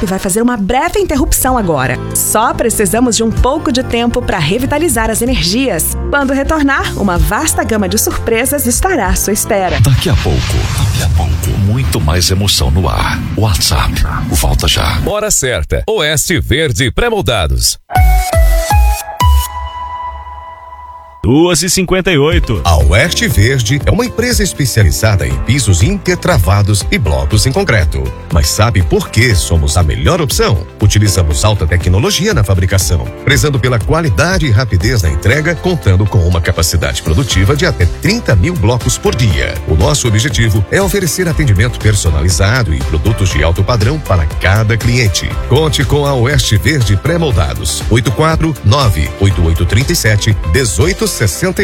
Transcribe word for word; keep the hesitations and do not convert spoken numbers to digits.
e vai fazer uma breve interrupção agora. Só precisamos de um pouco de tempo para revitalizar as energias. Quando retornar, uma vasta gama de surpresas estará à sua espera. Daqui a pouco, daqui a pouco, muito mais emoção no ar. WhatsApp, volta já. Hora certa, Oeste Verde Pré-moldados. duas e cinquenta e oito. A Oeste Verde é uma empresa especializada em pisos intertravados e blocos em concreto. Mas sabe por que somos a melhor opção? Utilizamos alta tecnologia na fabricação, prezando pela qualidade e rapidez na entrega, contando com uma capacidade produtiva de até trinta mil blocos por dia. O nosso objetivo é oferecer atendimento personalizado e produtos de alto padrão para cada cliente. Conte com a Oeste Verde Pré-moldados. oito quatro nove oito oito três sete um oito seis